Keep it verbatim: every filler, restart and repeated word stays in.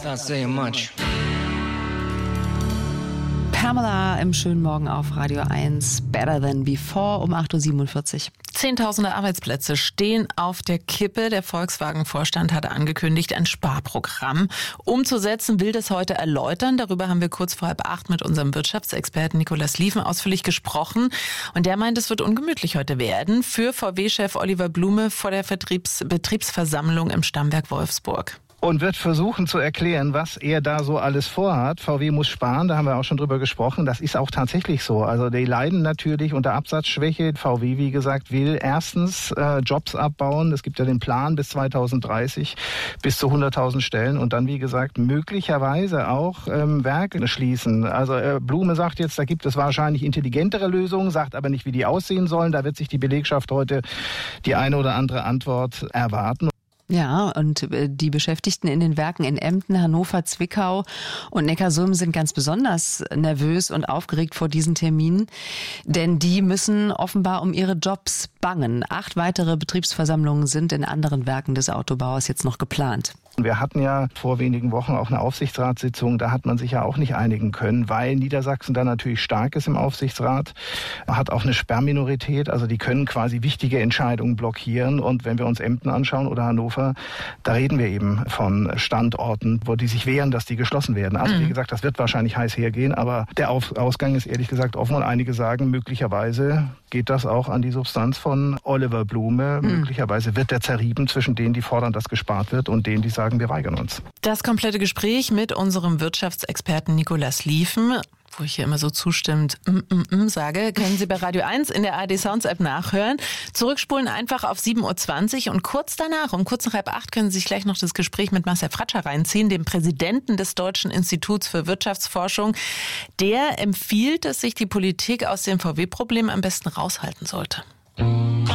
not saying much. Pamela im schönen Morgen auf Radio eins. Better than before um acht Uhr siebenundvierzig. Zehntausende Arbeitsplätze stehen auf der Kippe. Der Volkswagen-Vorstand hatte angekündigt, ein Sparprogramm umzusetzen, will das heute erläutern. Darüber haben wir kurz vor halb acht mit unserem Wirtschaftsexperten Nikolaus Lieven ausführlich gesprochen. Und der meint, es wird ungemütlich heute werden für V W-Chef Oliver Blume vor der Vertriebs- Betriebsversammlung im Stammwerk Wolfsburg. Und wird versuchen zu erklären, was er da so alles vorhat. V W muss sparen, da haben wir auch schon drüber gesprochen. Das ist auch tatsächlich so. Also die leiden natürlich unter Absatzschwäche. V W, wie gesagt, will erstens äh, Jobs abbauen. Es gibt ja den Plan bis zweitausenddreißig, bis zu hunderttausend Stellen. Und dann, wie gesagt, möglicherweise auch ähm, Werke schließen. Also äh, Blume sagt jetzt, da gibt es wahrscheinlich intelligentere Lösungen, sagt aber nicht, wie die aussehen sollen. Da wird sich die Belegschaft heute die eine oder andere Antwort erwarten. Ja, und die Beschäftigten in den Werken in Emden, Hannover, Zwickau und Neckarsulm sind ganz besonders nervös und aufgeregt vor diesen Terminen, denn die müssen offenbar um ihre Jobs bangen. Acht weitere Betriebsversammlungen sind in anderen Werken des Autobauers jetzt noch geplant. Wir hatten ja vor wenigen Wochen auch eine Aufsichtsratssitzung, da hat man sich ja auch nicht einigen können, weil Niedersachsen da natürlich stark ist im Aufsichtsrat, hat auch eine Sperrminorität, also die können quasi wichtige Entscheidungen blockieren. Und wenn wir uns Emden anschauen oder Hannover, da reden wir eben von Standorten, wo die sich wehren, dass die geschlossen werden. Also wie gesagt, das wird wahrscheinlich heiß hergehen, aber der Ausgang ist ehrlich gesagt offen und einige sagen, möglicherweise geht das auch an die Substanz von Oliver Blume. Mhm. Möglicherweise wird der zerrieben zwischen denen, die fordern, dass gespart wird und denen, die sagen, wir weigern uns. Das komplette Gespräch mit unserem Wirtschaftsexperten Nikolaus Lieven, wo ich hier immer so zustimmend mm, mm, mm sage, können Sie bei Radio eins in der A R D Sounds App nachhören. Zurückspulen einfach auf sieben Uhr zwanzig und kurz danach, um kurz nach halb acht, können Sie sich gleich noch das Gespräch mit Marcel Fratscher reinziehen, dem Präsidenten des Deutschen Instituts für Wirtschaftsforschung. Der empfiehlt, dass sich die Politik aus dem V W-Problem am besten raushalten sollte.